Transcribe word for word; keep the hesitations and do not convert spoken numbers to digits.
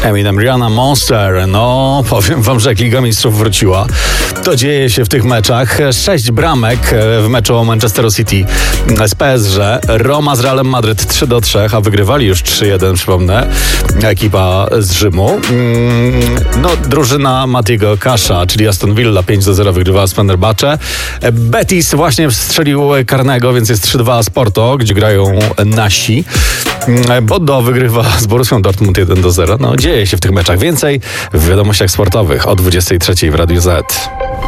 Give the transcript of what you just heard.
Eminem, Rihanna, Monster. No, powiem wam, że jak Liga Mistrzów wróciła, to dzieje się w tych meczach. Sześć bramek w meczu o Manchester City z P S G. Roma z Realem Madryt trzy do trzech, a wygrywali już trzy jeden, przypomnę. Ekipa z Rzymu. No, drużyna Matiego Kasza, czyli Aston Villa pięć do zera wygrywała z Fenerbahce. Betis właśnie strzelił karnego, więc jest trzy dwa z Porto, gdzie grają nasi. Bodo wygrywa z Borussią Dortmund jeden do zera. No, dzieje się w tych meczach. Więcej w wiadomościach sportowych o dwudziestej trzeciej w Radiu Z.